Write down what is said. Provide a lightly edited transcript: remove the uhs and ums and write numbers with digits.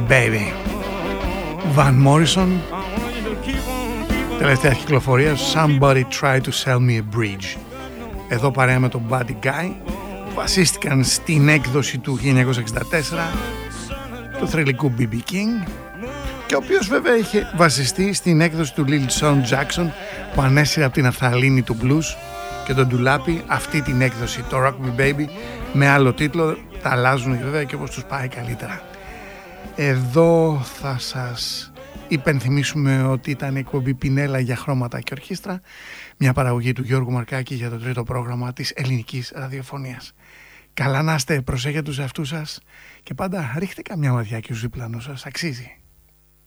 Baby. Van Morrison, τελευταία κυκλοφορία, Somebody Tried to Sell Me a Bridge. Εδώ παρέα με τον Buddy Guy, βασίστηκαν στην έκδοση του 1964 του θρυλικού B.B. King, και ο οποίος βέβαια είχε βασιστεί στην έκδοση του Lil Sean Jackson που ανέσυρε από την αφθαλήνη του blues και τον ντουλάπι αυτή την έκδοση, το Rock Me Baby, με άλλο τίτλο. Τα αλλάζουν βέβαια και όπως τους πάει καλύτερα. Εδώ θα σας υπενθυμίσουμε ότι ήταν η εκπομπή Πινέλα για χρώματα και ορχήστρα, μια παραγωγή του Γιώργου Μαρκάκη για το τρίτο πρόγραμμα της ελληνικής ραδιοφωνίας. Καλά να είστε, προσέχετε τους εαυτούς σας και πάντα ρίχτε καμιά ματιά και στους διπλανούς σας, αξίζει.